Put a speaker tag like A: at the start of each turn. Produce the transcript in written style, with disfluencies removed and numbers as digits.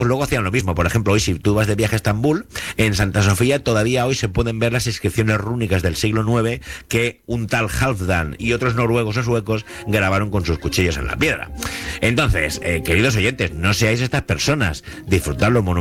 A: pues luego hacían lo mismo. Por ejemplo, hoy si tú vas de viaje a Estambul, en Santa Sofía todavía hoy se pueden ver las inscripciones rúnicas del siglo IX que un tal Halfdan y otros noruegos o suecos grabaron con sus cuchillos en la piedra. Entonces, queridos oyentes, no seáis estas personas, disfrutad los monumentos